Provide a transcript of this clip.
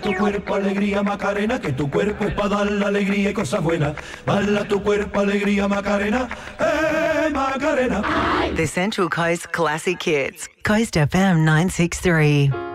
Tu cuerpo alegría Macarena, que tu cuerpo es para dar la alegría y cosas buenas. Bala tu cuerpo alegría Macarena, Macarena. The Central Coast Classic Hits. Coast FM 963.